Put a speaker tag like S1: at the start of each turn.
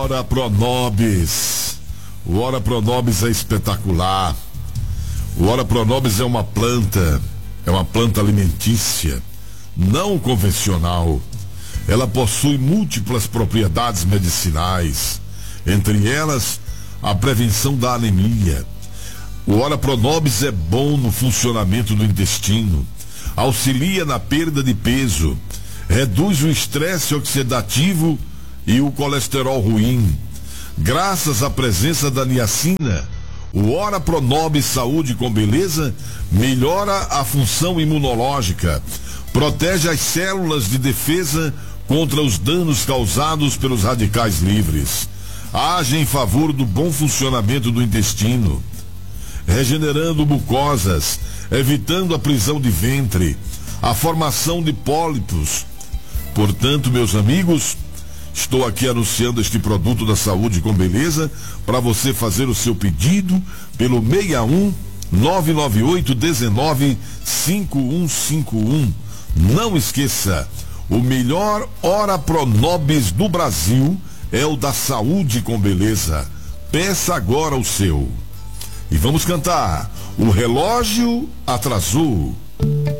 S1: Ora Pronobis. O Ora Pronobis é espetacular. O Ora Pronobis é uma planta alimentícia, não convencional. Ela possui múltiplas propriedades medicinais, entre elas a prevenção da anemia. O Ora Pronobis é bom no funcionamento do intestino, auxilia na perda de peso, reduz o estresse oxidativo e o colesterol ruim. Graças à presença da niacina, o Ora Pronobis Saúde com Beleza melhora a função imunológica, protege as células de defesa contra os danos causados pelos radicais livres, age em favor do bom funcionamento do intestino, regenerando mucosas, evitando a prisão de ventre, a formação de pólipos. Portanto, meus amigos, estou aqui anunciando este produto da Saúde com Beleza para você fazer o seu pedido pelo 61 998 19 5151. Não esqueça, o melhor Ora Pronobis do Brasil é o da Saúde com Beleza. Peça agora o seu. E vamos cantar. O relógio atrasou.